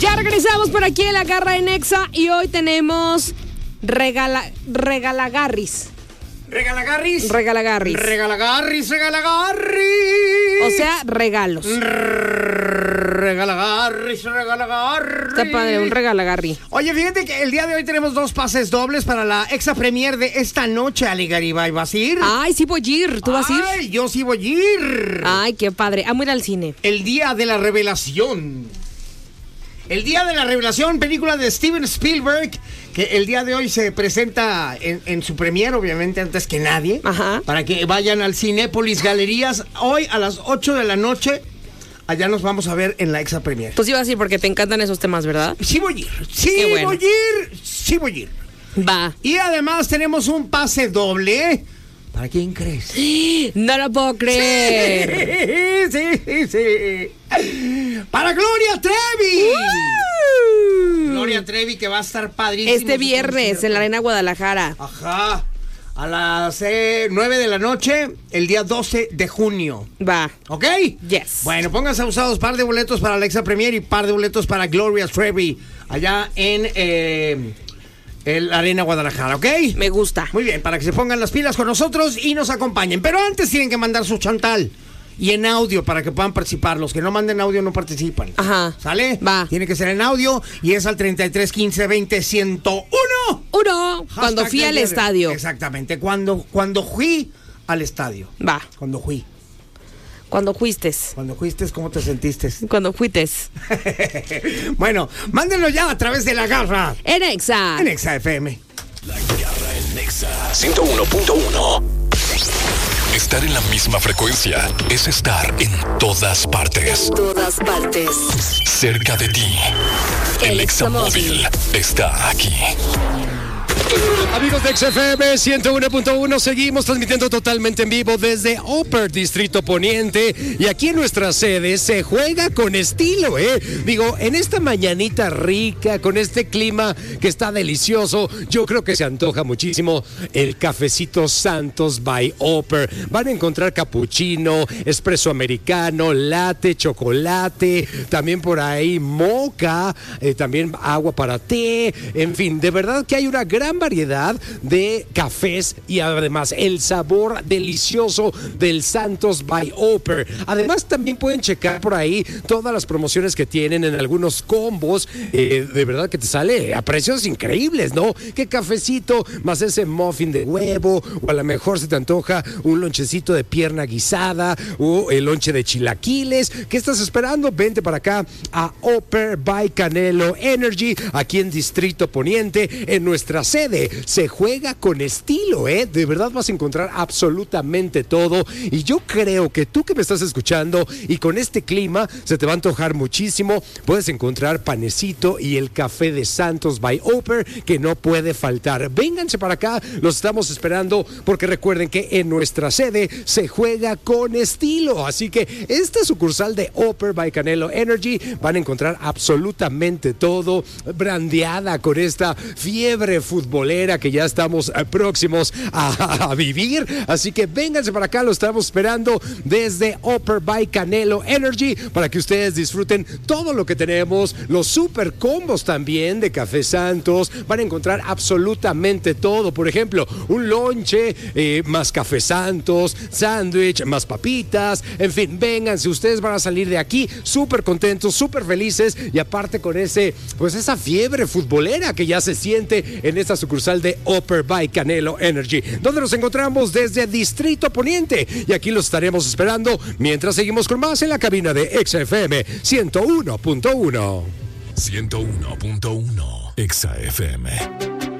Ya regresamos por aquí en la Garra en Exa y hoy tenemos regalagarris. ¿Regalagarris? Regalagarris. Regalagarris, regalagarris. O sea, regalos. Regalagarris, regalagarris. Está padre, un regalagarri. Oye, fíjate que el día de hoy tenemos 2 pases dobles para la Exa Premier de esta noche, Ali Garibay. ¿Vas a ir? Ay, sí voy a ir. ¿Tú vas a ir? Ay, yo sí voy a ir. Ay, qué padre. Amo ir al cine. El día de la revelación. El día de la revelación, película de Steven Spielberg, que el día de hoy se presenta en su premier, obviamente antes que nadie. Ajá. Para que vayan al Cinépolis Galerías hoy a las 8 de la noche. Allá nos vamos a ver en la Exa Premier. Tú sí vas a ir porque te encantan esos temas, ¿verdad? Sí voy a ir, sí Qué bueno. voy a ir, sí voy a ir. Va. Y además tenemos un pase doble. ¿Para quién crees? No lo puedo creer. Sí. Para Gloria Trevi. Gloria Trevi, que va a estar padrísimo. Este viernes en la Arena Guadalajara. Ajá. A las 9 de la noche, el día 12 de junio. Va. ¿Ok? Yes. Bueno, pónganse usados par de boletos para la Exa Premier y par de boletos para Gloria Trevi allá en el Arena Guadalajara, ¿ok? Me gusta. Muy bien, para que se pongan las pilas con nosotros y nos acompañen. Pero antes tienen que mandar su chantal. Y en audio para que puedan participar. Los que no manden audio no participan. Ajá. ¿Sale? Va. Tiene que ser en audio y es al 33 15 20 101. Uno, cuando Hashtag fui del al día de- estadio. Exactamente, cuando fui al estadio. Va. Cuando fui. Cuando fuiste. Cuando fuiste, ¿cómo te sentiste? Cuando fuiste. Bueno, mándenlo ya a través de La Garra En Exa. en Exa FM. La Garra en Nexa 101.1. Estar en la misma frecuencia es estar en todas partes. Todas partes. Cerca de ti. El Examóvil está aquí. Amigos de XFM 101.1, seguimos transmitiendo totalmente en vivo desde Upper Distrito Poniente y aquí en nuestra sede se juega con estilo, Digo, en esta mañanita rica, con este clima que está delicioso, yo creo que se antoja muchísimo el cafecito Santos by Upper. Van a encontrar capuchino, espresso americano, latte, chocolate, también por ahí moca, también agua para té, en fin, de verdad que hay una gran variedad de cafés y además el sabor delicioso del Santos by Upper. Además también pueden checar por ahí todas las promociones que tienen en algunos combos, de verdad que te sale a precios increíbles, ¿no? Que cafecito más ese muffin de huevo o a lo mejor se te antoja un lonchecito de pierna guisada o el lonche de chilaquiles. ¿Qué estás esperando? Vente para acá a Upper by Canelo Energy aquí en Distrito Poniente en nuestra sede. Se juega con estilo, De verdad vas a encontrar absolutamente todo y yo creo que tú que me estás escuchando y con este clima se te va a antojar muchísimo. Puedes encontrar panecito y el café de Santos by Upper que no puede faltar. Vénganse para acá, los estamos esperando porque recuerden que en nuestra sede se juega con estilo. Así que esta sucursal de Upper by Canelo Energy van a encontrar absolutamente todo brandeada con esta fiebre futbolera que ya estamos próximos a vivir. Así que vénganse para acá, lo estamos esperando desde Upper by Canelo Energy para que ustedes disfruten todo lo que tenemos, los super combos también de Café Santos. Van a encontrar absolutamente todo. Por ejemplo, un lonche más Café Santos, sándwich más papitas. En fin, vénganse, ustedes van a salir de aquí súper contentos, súper felices y aparte con esa fiebre futbolera que ya se siente en esta sucursal de Upper by Canelo Energy, donde nos encontramos desde Distrito Poniente y aquí los estaremos esperando mientras seguimos con más en la cabina de XFM 101.1. 101.1 Exa FM.